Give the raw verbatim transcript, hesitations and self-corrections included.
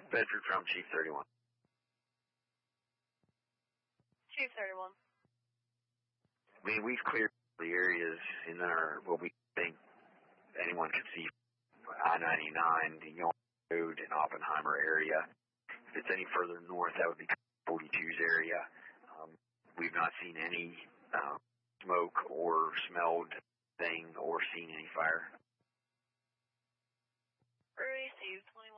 Bedford from Chief thirty-one. Chief thirty-one. I mean, we've cleared the areas in our, what we think anyone can see, I ninety-nine, the York Road and Oppenheimer area. If it's any further north, that would be forty-two's area. Um, we've not seen any uh, smoke or smelled thing or seen any fire. Received twenty-one.